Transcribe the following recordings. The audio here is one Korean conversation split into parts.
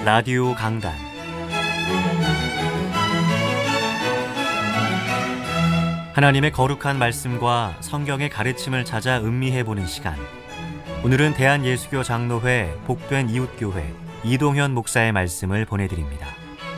라디오 강단 하나님의 거룩한 말씀과 성경의 가르침을 찾아 음미해보는 시간. 오늘은 대한예수교 장로회 복된 이웃교회 이동현 목사의 말씀을 보내드립니다.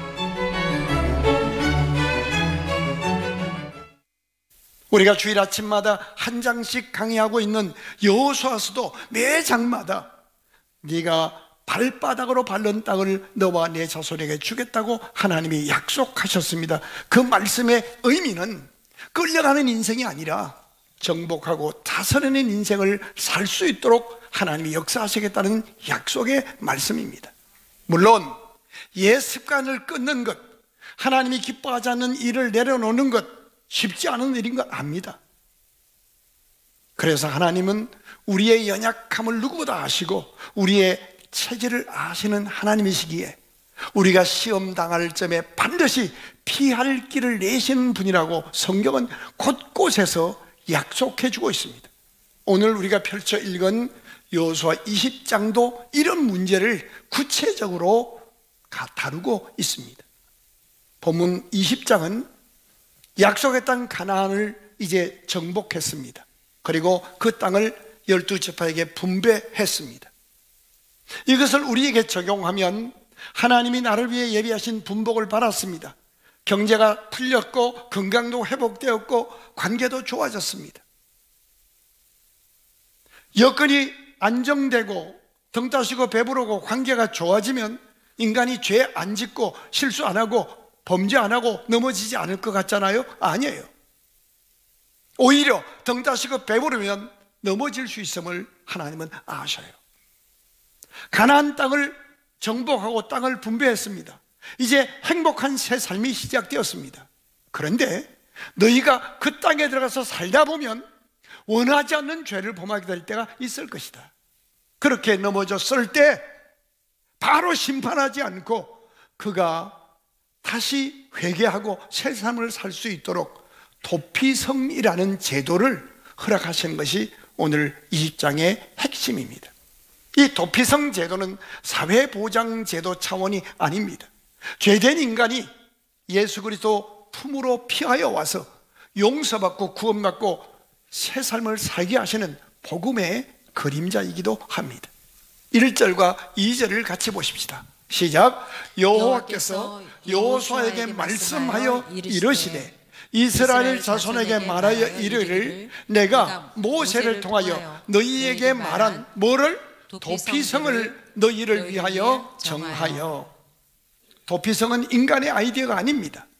우리가 주일 아침마다 한 장씩 강의하고 있는 여호수아서도 매 장마다 네가 발바닥으로 밟는 땅을 너와 내 자손에게 주겠다고 하나님이 약속하셨습니다. 그 말씀의 의미는 끌려가는 인생이 아니라 정복하고 다스리는 인생을 살 수 있도록 하나님이 역사하시겠다는 약속의 말씀입니다. 물론 옛 습관을 끊는 것, 하나님이 기뻐하지 않는 일을 내려놓는 것 쉽지 않은 일인 것 압니다. 그래서 하나님은 우리의 연약함을 누구보다 아시고 우리의 체질을 아시는 하나님이시기에 우리가 시험 당할 점에 반드시 피할 길을 내시는 분이라고 성경은 곳곳에서 약속해 주고 있습니다. 오늘 우리가 펼쳐 읽은 여호수아 20장도 이런 문제를 구체적으로 다루고 있습니다. 본문 20장은 약속의 땅 가나안을 이제 정복했습니다. 그리고 그 땅을 12지파에게 분배했습니다. 이것을 우리에게 적용하면 하나님이 나를 위해 예비하신 분복을 받았습니다. 경제가 풀렸고 건강도 회복되었고 관계도 좋아졌습니다. 여건이 안정되고 등 따시고 배부르고 관계가 좋아지면 인간이 죄 안 짓고 실수 안 하고 범죄 안 하고 넘어지지 않을 것 같잖아요? 아니에요. 오히려 등 따시고 배부르면 넘어질 수 있음을 하나님은 아셔요. 가나안 땅을 정복하고 땅을 분배했습니다. 이제 행복한 새 삶이 시작되었습니다. 그런데 너희가 그 땅에 들어가서 살다 보면 원하지 않는 죄를 범하게 될 때가 있을 것이다. 그렇게 넘어졌을 때 바로 심판하지 않고 그가 다시 회개하고 새 삶을 살 수 있도록 도피성이라는 제도를 허락하신 것이 오늘 20장의 핵심입니다. 이 도피성 제도는 사회보장제도 차원이 아닙니다. 죄된 인간이 예수 그리스도 품으로 피하여 와서 용서받고 구원받고 새 삶을 살게 하시는 복음의 그림자이기도 합니다. 1절과 2절을 같이 보십시다. 시작. 여호와께서 여호수아에게 말씀하여 이르시되 이스라엘 자손에게 말하여 이르기를 내가 모세를 통하여 너희에게 말한 뭐를? 도피성을 너희를 위하여 정하여. 도피성은 인간의 아이디어가 아닙니다.